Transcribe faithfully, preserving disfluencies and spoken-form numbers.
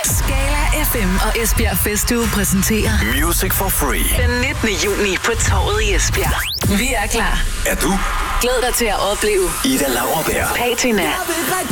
Skala F M og Esbjerg Festuge præsenterer Music for Free. Den nittende juni på Torvet i Esbjerg. Vi er klar. Er du? Glæd dig til at opleve Ida Lauerberg, Patina,